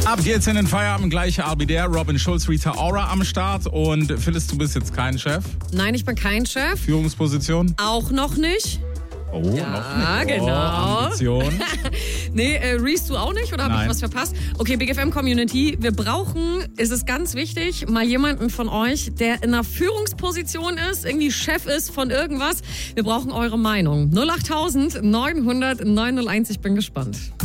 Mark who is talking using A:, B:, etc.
A: Ab jetzt in den Feierabend gleich Albidär, Robin Schulz, Rita Ora am Start. Und Phyllis, du bist jetzt kein Chef.
B: Nein, ich bin kein Chef.
A: Führungsposition?
B: Auch noch nicht.
A: Oh,
B: Ja,
A: noch nicht.
B: genau.
A: Ambition.
B: Nee, Reese, du auch nicht? Oder habe ich was verpasst? Okay, Big FM Community, wir brauchen, es ist ganz wichtig, mal jemanden von euch, der in einer Führungsposition ist, irgendwie Chef ist von irgendwas. Wir brauchen eure Meinung. 08000 900 901, ich bin gespannt.